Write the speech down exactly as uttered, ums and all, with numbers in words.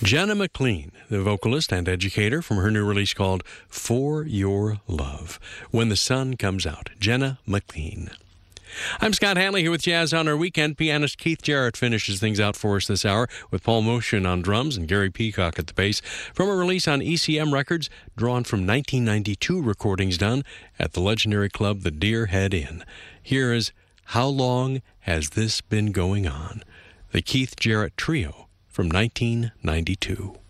Jenna McLean, the vocalist and educator, from her new release called For Your Love. When the Sun Comes Out. Jenna McLean. I'm Scott Hanley here with Jazz on Our Weekend. Pianist Keith Jarrett finishes things out for us this hour with Paul Motion on drums and Gary Peacock at the bass from a release on E C M Records drawn from nineteen ninety-two recordings done at the legendary club the Deer Head Inn. Here is How Long Has This Been Going On? The Keith Jarrett Trio from nineteen ninety-two.